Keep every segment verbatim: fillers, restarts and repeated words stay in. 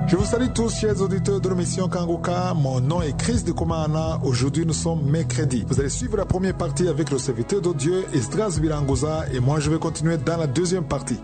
Je vous salue tous, chers auditeurs de l'émission Kanguka. Mon nom est Chris de Komana. Aujourd'hui, nous sommes mercredi. Vous allez suivre la première partie avec le serviteur de Dieu, Esdras Birangoza, et moi, je vais continuer dans la deuxième partie.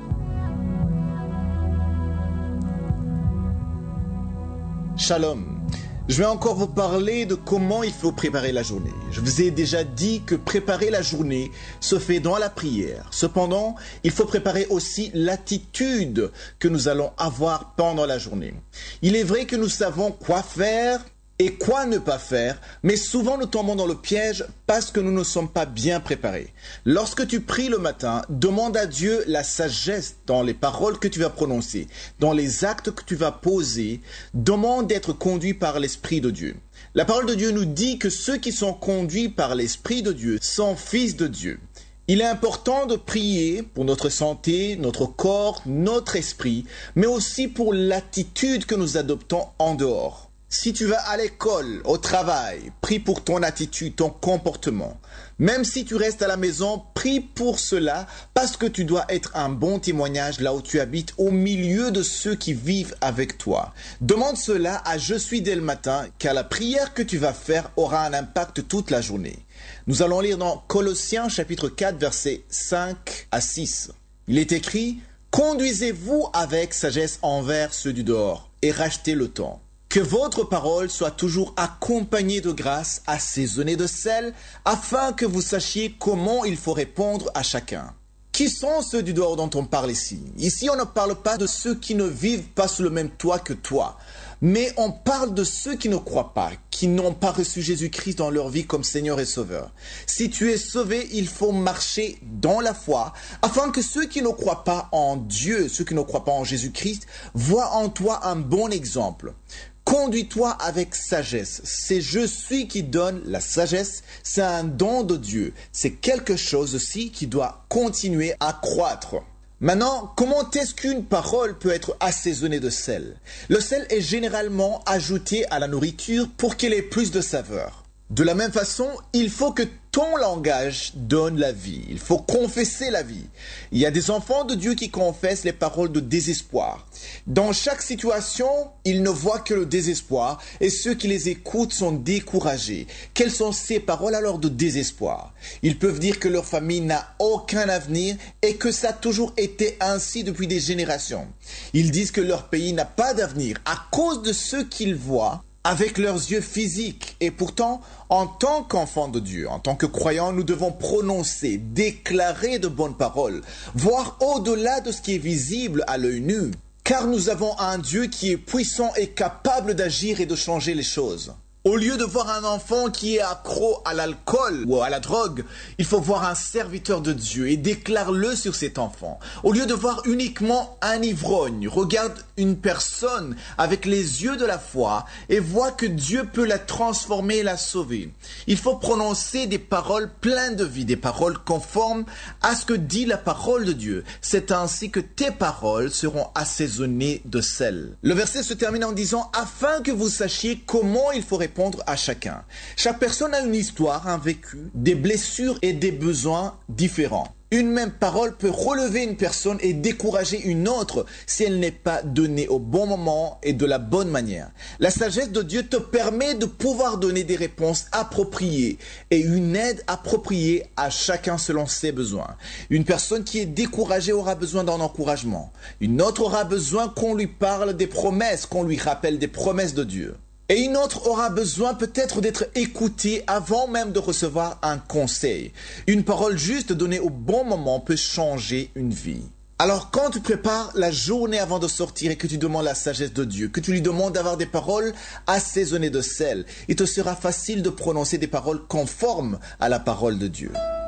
Shalom. Je vais encore vous parler de comment il faut préparer la journée. Je vous ai déjà dit que préparer la journée se fait dans la prière. Cependant, il faut préparer aussi l'attitude que nous allons avoir pendant la journée. Il est vrai que nous savons quoi faire et quoi ne pas faire, mais souvent nous tombons dans le piège parce que nous ne sommes pas bien préparés. Lorsque tu pries le matin, demande à Dieu la sagesse dans les paroles que tu vas prononcer, dans les actes que tu vas poser. Demande d'être conduit par l'Esprit de Dieu. La parole de Dieu nous dit que ceux qui sont conduits par l'Esprit de Dieu sont fils de Dieu. Il est important de prier pour notre santé, notre corps, notre esprit, mais aussi pour l'attitude que nous adoptons en dehors. Si tu vas à l'école, au travail, prie pour ton attitude, ton comportement. Même si tu restes à la maison, prie pour cela parce que tu dois être un bon témoignage là où tu habites, au milieu de ceux qui vivent avec toi. Demande cela à Je suis dès le matin, car la prière que tu vas faire aura un impact toute la journée. Nous allons lire dans Colossiens chapitre quatre, versets cinq à six. Il est écrit « Conduisez-vous avec sagesse envers ceux du dehors et rachetez le temps. » Que votre parole soit toujours accompagnée de grâce, assaisonnée de sel, afin que vous sachiez comment il faut répondre à chacun. Qui sont ceux du dehors dont on parle ici? Ici, on ne parle pas de ceux qui ne vivent pas sous le même toit que toi, mais on parle de ceux qui ne croient pas, qui n'ont pas reçu Jésus-Christ dans leur vie comme Seigneur et Sauveur. Si tu es sauvé, il faut marcher dans la foi, afin que ceux qui ne croient pas en Dieu, ceux qui ne croient pas en Jésus-Christ, voient en toi un bon exemple. Conduis-toi avec sagesse. C'est je suis qui donne la sagesse. C'est un don de Dieu. C'est quelque chose aussi qui doit continuer à croître. Maintenant, comment est-ce qu'une parole peut être assaisonnée de sel? Le sel est généralement ajouté à la nourriture pour qu'elle ait plus de saveur. De la même façon, il faut que ton langage donne la vie. Il faut confesser la vie. Il y a des enfants de Dieu qui confessent les paroles de désespoir. Dans chaque situation, ils ne voient que le désespoir et ceux qui les écoutent sont découragés. Quelles sont ces paroles alors de désespoir? Ils peuvent dire que leur famille n'a aucun avenir et que ça a toujours été ainsi depuis des générations. Ils disent que leur pays n'a pas d'avenir à cause de ce qu'ils voient avec leurs yeux physiques. Et pourtant, en tant qu'enfants de Dieu, en tant que croyants, nous devons prononcer, déclarer de bonnes paroles, voir au-delà de ce qui est visible à l'œil nu. Car nous avons un Dieu qui est puissant et capable d'agir et de changer les choses. Au lieu de voir un enfant qui est accro à l'alcool ou à la drogue, il faut voir un serviteur de Dieu et déclare-le sur cet enfant. Au lieu de voir uniquement un ivrogne, regarde une personne avec les yeux de la foi et vois que Dieu peut la transformer et la sauver. Il faut prononcer des paroles pleines de vie, des paroles conformes à ce que dit la parole de Dieu. C'est ainsi que tes paroles seront assaisonnées de sel. Le verset se termine en disant « Afin que vous sachiez comment il faut répondre à chacun. » Chaque personne a une histoire, un vécu, des blessures et des besoins différents. Une même parole peut relever une personne et décourager une autre si elle n'est pas donnée au bon moment et de la bonne manière. La sagesse de Dieu te permet de pouvoir donner des réponses appropriées et une aide appropriée à chacun selon ses besoins. Une personne qui est découragée aura besoin d'un encouragement. Une autre aura besoin qu'on lui parle des promesses, qu'on lui rappelle des promesses de Dieu. Et une autre aura besoin peut-être d'être écoutée avant même de recevoir un conseil. Une parole juste donnée au bon moment peut changer une vie. Alors quand tu prépares la journée avant de sortir et que tu demandes la sagesse de Dieu, que tu lui demandes d'avoir des paroles assaisonnées de sel, il te sera facile de prononcer des paroles conformes à la parole de Dieu.